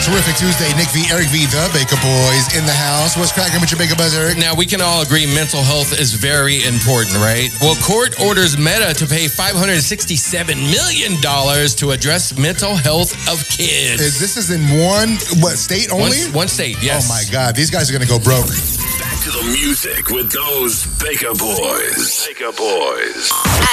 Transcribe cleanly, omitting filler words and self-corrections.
terrific Tuesday. Nick V, Eric V, the Baker Boys in the house. What's cracking with your Baker Buzz, Eric? Now, we can all agree mental health is very important, right? Well, court orders Meta to pay $567 million to address mental health of kids. This is in one state only? One state, yes. Oh, my God. These guys are going to go broke. Back to the music with those Baker Boys. Baker Boys.